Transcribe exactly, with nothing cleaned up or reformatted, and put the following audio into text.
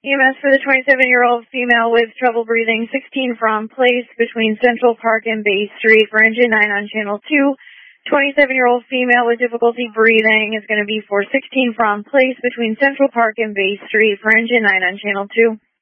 E M S for the twenty-seven-year-old female with trouble breathing, sixteen From Place between Central Park and Bay Street for engine nine on channel two. twenty-seven-year-old female with difficulty breathing is going to be for sixteen From Place between Central Park and Bay Street for engine nine on channel two.